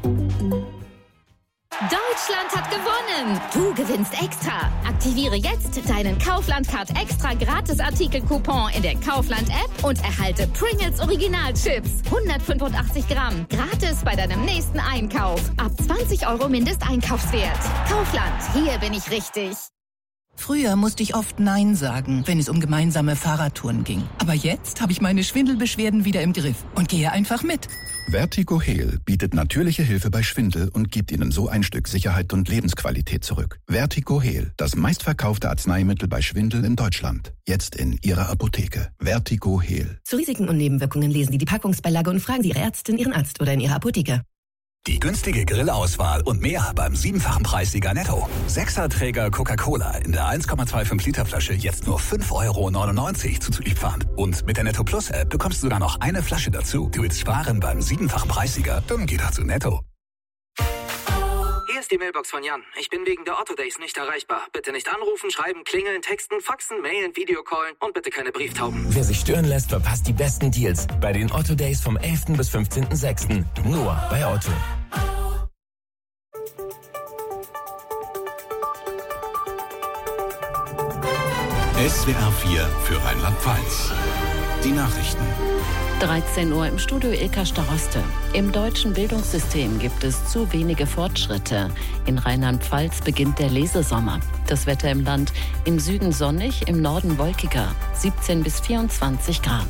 Deutschland hat gewonnen! Du gewinnst extra! Aktiviere jetzt deinen Kaufland-Card extra Gratis-Artikel-Coupon in der Kaufland-App und erhalte Pringles Original-Chips. 185 Gramm. Gratis bei deinem nächsten Einkauf. Ab 20 € Mindesteinkaufswert. Kaufland, hier bin ich richtig. Früher musste ich oft Nein sagen, wenn es um gemeinsame Fahrradtouren ging. Aber jetzt habe ich meine Schwindelbeschwerden wieder im Griff und gehe einfach mit. Vertigo Heal bietet natürliche Hilfe bei Schwindel und gibt Ihnen so ein Stück Sicherheit und Lebensqualität zurück. Vertigo Heal, das meistverkaufte Arzneimittel bei Schwindel in Deutschland. Jetzt in Ihrer Apotheke. Vertigo Heal. Zu Risiken und Nebenwirkungen lesen Sie die Packungsbeilage und fragen Sie Ihre Ärztin, Ihren Arzt oder in Ihrer Apotheke. Die günstige Grillauswahl und mehr beim 7-fachen Preissieger Netto. 6er-Träger Coca-Cola in der 1,25 Liter Flasche jetzt nur 5,99 € zuzüglich Pfand. Und mit der Netto Plus App bekommst du sogar noch eine Flasche dazu. Du willst sparen beim 7-fachen Preissieger? Dann geh doch zu Netto. Hier ist die Mailbox von Jan. Ich bin wegen der Otto Days nicht erreichbar. Bitte nicht anrufen, schreiben, klingeln, texten, faxen, mailen, Videocallen und bitte keine Brieftauben. Wer sich stören lässt, verpasst die besten Deals bei den Otto Days vom 11. bis 15.06. Nur bei Otto. SWR 4 für Rheinland-Pfalz. Die Nachrichten. 13 Uhr im Studio Ilka Staroste. Im deutschen Bildungssystem gibt es zu wenige Fortschritte. In Rheinland-Pfalz beginnt der Lesesommer. Das Wetter im Land: im Süden sonnig, im Norden wolkiger, 17 bis 24 Grad.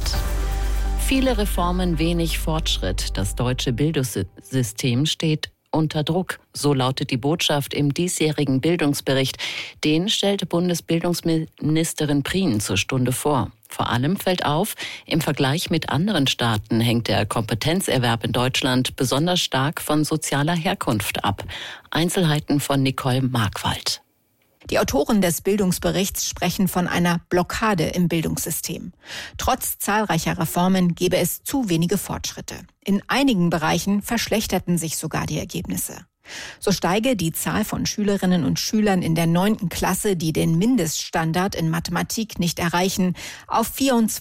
Viele Reformen, wenig Fortschritt. Das deutsche Bildungssystem steht unter Druck. So lautet die Botschaft im diesjährigen Bildungsbericht. Den stellte Bundesbildungsministerin Prien zur Stunde vor. Vor allem fällt auf, im Vergleich mit anderen Staaten hängt der Kompetenzerwerb in Deutschland besonders stark von sozialer Herkunft ab. Einzelheiten von Nicole Markwald. Die Autoren des Bildungsberichts sprechen von einer Blockade im Bildungssystem. Trotz zahlreicher Reformen gebe es zu wenige Fortschritte. In einigen Bereichen verschlechterten sich sogar die Ergebnisse. So steige die Zahl von Schülerinnen und Schülern in der 9. Klasse, die den Mindeststandard in Mathematik nicht erreichen, auf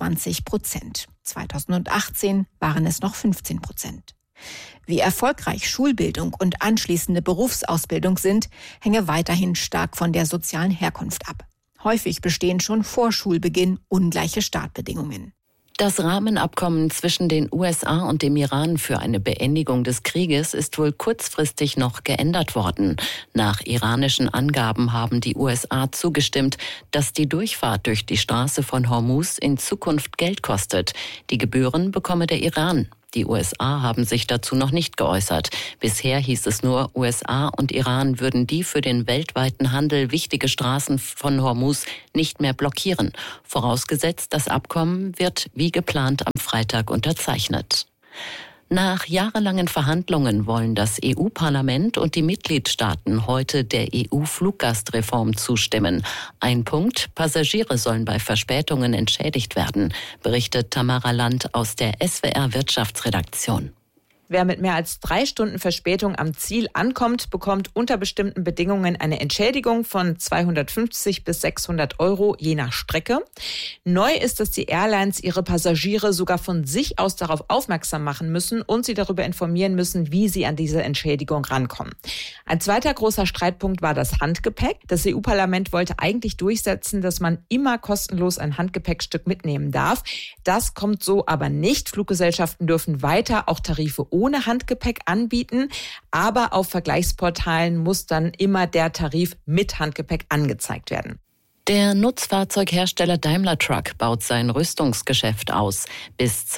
24%. 2018 waren es noch 15%. Wie erfolgreich Schulbildung und anschließende Berufsausbildung sind, hänge weiterhin stark von der sozialen Herkunft ab. Häufig bestehen schon vor Schulbeginn ungleiche Startbedingungen. Das Rahmenabkommen zwischen den USA und dem Iran für eine Beendigung des Krieges ist wohl kurzfristig noch geändert worden. Nach iranischen Angaben haben die USA zugestimmt, dass die Durchfahrt durch die Straße von Hormuz in Zukunft Geld kostet. Die Gebühren bekomme der Iran. Die USA haben sich dazu noch nicht geäußert. Bisher hieß es nur, USA und Iran würden die für den weltweiten Handel wichtige Straßen von Hormuz nicht mehr blockieren. Vorausgesetzt, das Abkommen wird wie geplant am Freitag unterzeichnet. Nach jahrelangen Verhandlungen wollen das EU-Parlament und die Mitgliedstaaten heute der EU-Fluggastreform zustimmen. Ein Punkt: Passagiere sollen bei Verspätungen entschädigt werden, berichtet Tamara Land aus der SWR-Wirtschaftsredaktion. Wer mit mehr als 3 Stunden Verspätung am Ziel ankommt, bekommt unter bestimmten Bedingungen eine Entschädigung von 250 bis 600 € je nach Strecke. Neu ist, dass die Airlines ihre Passagiere sogar von sich aus darauf aufmerksam machen müssen und sie darüber informieren müssen, wie sie an diese Entschädigung rankommen. Ein zweiter großer Streitpunkt war das Handgepäck. Das EU-Parlament wollte eigentlich durchsetzen, dass man immer kostenlos ein Handgepäckstück mitnehmen darf. Das kommt so aber nicht. Fluggesellschaften dürfen weiter auch Tarife ohne Handgepäck anbieten, aber auf Vergleichsportalen muss dann immer der Tarif mit Handgepäck angezeigt werden. Der Nutzfahrzeughersteller Daimler Truck baut sein Rüstungsgeschäft aus. Bis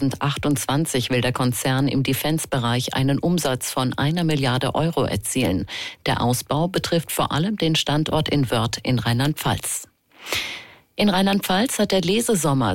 2028 will der Konzern im Defense-Bereich einen Umsatz von 1 Milliarde € erzielen. Der Ausbau betrifft vor allem den Standort in Wörth in Rheinland-Pfalz. In Rheinland-Pfalz hat der Lesesommer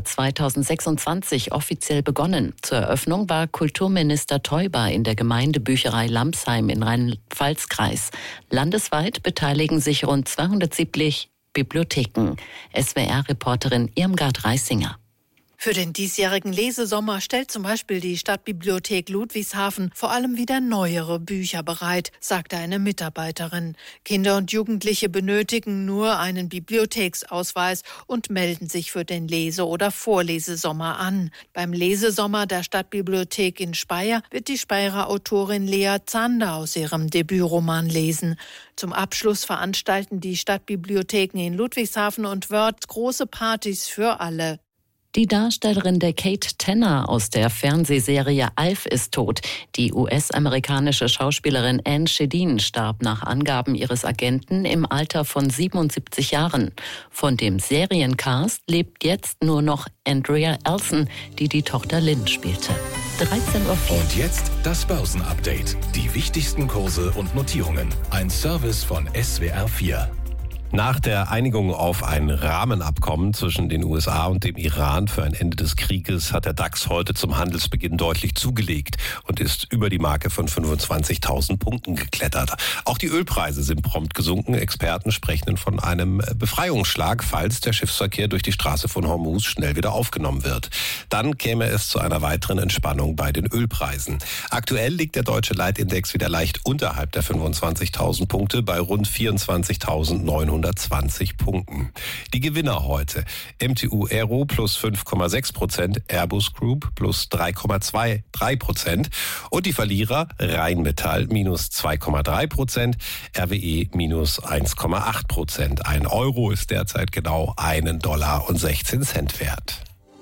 2026 offiziell begonnen. Zur Eröffnung war Kulturminister Teuber in der Gemeindebücherei Lampsheim in Rheinland-Pfalz-Kreis. Landesweit beteiligen sich rund 270 Bibliotheken. SWR-Reporterin Irmgard Reisinger. Für den diesjährigen Lesesommer stellt zum Beispiel die Stadtbibliothek Ludwigshafen vor allem wieder neuere Bücher bereit, sagte eine Mitarbeiterin. Kinder und Jugendliche benötigen nur einen Bibliotheksausweis und melden sich für den Lese- oder Vorlesesommer an. Beim Lesesommer der Stadtbibliothek in Speyer wird die Speyerer Autorin Lea Zander aus ihrem Debütroman lesen. Zum Abschluss veranstalten die Stadtbibliotheken in Ludwigshafen und Wörth große Partys für alle. Die Darstellerin der Kate Tanner aus der Fernsehserie Alf ist tot. Die US-amerikanische Schauspielerin Anne Shedin starb nach Angaben ihres Agenten im Alter von 77 Jahren. Von dem Seriencast lebt jetzt nur noch Andrea Elson, die Tochter Lynn spielte. 13:04 Uhr. Und jetzt das Börsenupdate. Die wichtigsten Kurse und Notierungen. Ein Service von SWR 4. Nach der Einigung auf ein Rahmenabkommen zwischen den USA und dem Iran für ein Ende des Krieges hat der DAX heute zum Handelsbeginn deutlich zugelegt und ist über die Marke von 25.000 Punkten geklettert. Auch die Ölpreise sind prompt gesunken. Experten sprechen von einem Befreiungsschlag, falls der Schiffsverkehr durch die Straße von Hormuz schnell wieder aufgenommen wird. Dann käme es zu einer weiteren Entspannung bei den Ölpreisen. Aktuell liegt der deutsche Leitindex wieder leicht unterhalb der 25.000 Punkte bei rund 24.920 Punkten. Die Gewinner heute: MTU Aero plus 5,6%, Airbus Group plus 3,23% und die Verlierer Rheinmetall minus 2,3%, RWE minus 1,8%. Ein Euro ist derzeit genau $1,16 wert.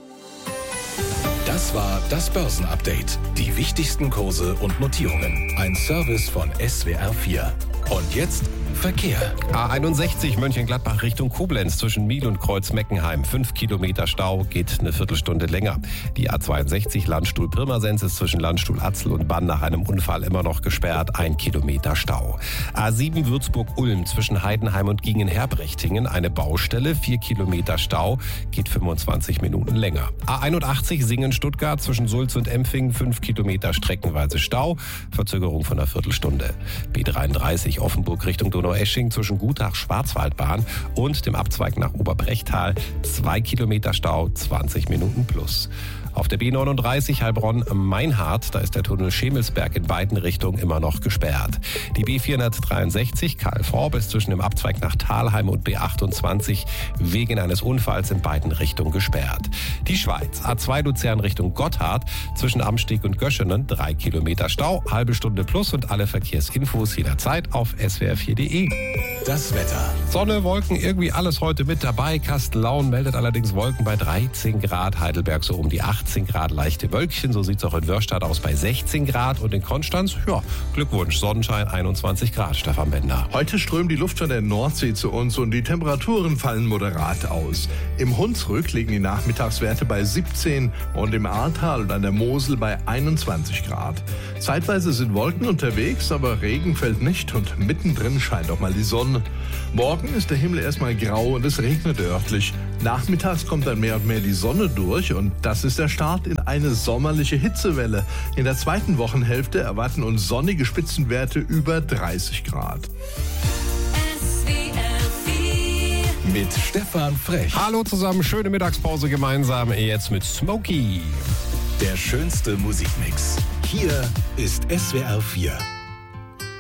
Das war das Börsenupdate. Die wichtigsten Kurse und Notierungen. Ein Service von SWR 4. Und jetzt Verkehr. A61 Mönchengladbach Richtung Koblenz zwischen Miel und Kreuz-Meckenheim. 5 Kilometer Stau, geht eine Viertelstunde länger. Die A62 Landstuhl-Pirmasens ist zwischen Landstuhl-Atzel und Bann nach einem Unfall immer noch gesperrt. 1 Kilometer Stau. A7 Würzburg-Ulm zwischen Heidenheim und Gingen-Herbrechtingen. Eine Baustelle, 4 Kilometer Stau, geht 25 Minuten länger. A81 Singen-Stuttgart zwischen Sulz und Empfing. 5 Kilometer streckenweise Stau, Verzögerung von einer Viertelstunde. B33 Offenburg Richtung Donaueschingen zwischen Gutach-Schwarzwaldbahn und dem Abzweig nach Oberbrechtal. 2 Kilometer Stau, 20 Minuten plus. Auf der B39 Heilbronn-Meinhardt, da ist der Tunnel Schemelsberg in beiden Richtungen immer noch gesperrt. Die B463 Karl-Forb ist zwischen dem Abzweig nach Thalheim und B28 wegen eines Unfalls in beiden Richtungen gesperrt. Die Schweiz, A2 Luzern Richtung Gotthard, zwischen Amsteg und Göschenen 3 Kilometer Stau, halbe Stunde plus und alle Verkehrsinfos jederzeit auf swr4.de. Das Wetter. Sonne, Wolken, irgendwie alles heute mit dabei. Kastellaun meldet allerdings Wolken bei 13 Grad, Heidelberg so um die 18 Grad, leichte Wölkchen. So sieht es auch in Wörstadt aus bei 16 Grad. Und in Konstanz, ja, Glückwunsch, Sonnenschein, 21 Grad, Stefan Bender. Heute strömt die Luft von der Nordsee zu uns und die Temperaturen fallen moderat aus. Im Hunsrück liegen die Nachmittagswerte bei 17 und im Ahrtal und an der Mosel bei 21 Grad. Zeitweise sind Wolken unterwegs, aber Regen fällt nicht und mittendrin scheint auch mal die Sonne. Morgen ist der Himmel erstmal grau und es regnet örtlich. Nachmittags kommt dann mehr und mehr die Sonne durch und das ist der Start in eine sommerliche Hitzewelle. In der zweiten Wochenhälfte erwarten uns sonnige Spitzenwerte über 30 Grad. Mit Stefan Frech. Hallo zusammen, schöne Mittagspause gemeinsam, jetzt mit Smokey. Der schönste Musikmix. Hier ist SWR 4.